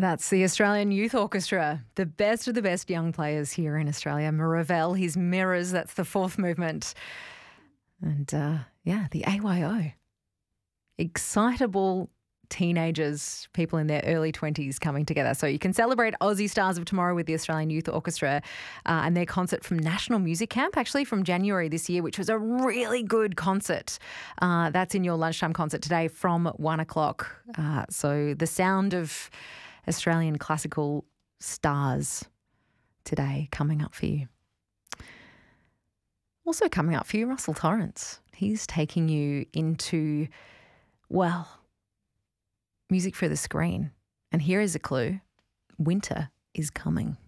That's the Australian Youth Orchestra, the best of the best young players here in Australia. Ravel, his Mirrors, that's the fourth movement. And the AYO. Excitable teenagers, people in their early 20s coming together. So you can celebrate Aussie Stars of Tomorrow with the Australian Youth Orchestra and their concert from National Music Camp, actually from January this year, which was a really good concert. That's in your lunchtime concert today from 1 o'clock. So the sound of Australian classical stars today coming up for you. Also coming up for you, Russell Torrance. He's taking you into, music for the screen. And here is a clue. Winter is coming.